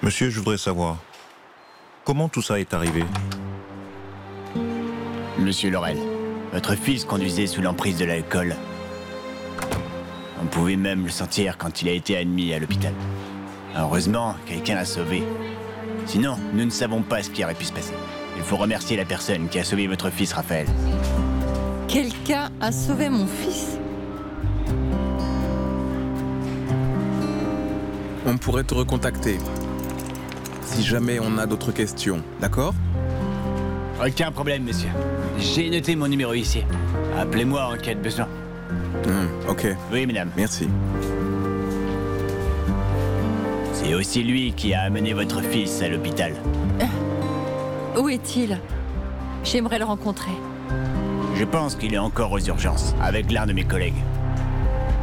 Monsieur, je voudrais savoir, comment tout ça est arrivé? Monsieur Laurel, votre fils conduisait sous l'emprise de l'alcool. On pouvait même le sentir quand il a été admis à l'hôpital. Heureusement, quelqu'un l'a sauvé. Sinon, nous ne savons pas ce qui aurait pu se passer. Il faut remercier la personne qui a sauvé votre fils, Raphaël. Quelqu'un a sauvé mon fils? On pourrait te recontacter. Si jamais on a d'autres questions, d'accord? Aucun problème, monsieur. J'ai noté mon numéro ici. Appelez-moi en cas de besoin. Ok. Oui, madame. Merci. C'est aussi lui qui a amené votre fils à l'hôpital. Où est-il? J'aimerais le rencontrer. Je pense qu'il est encore aux urgences, avec l'un de mes collègues.